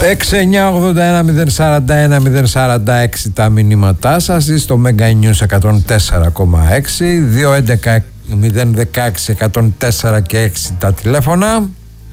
6-9-81-041-046 τα μηνύματά σας ή στο Mega News 104,6 211-016-104 και 6 τα τηλέφωνα.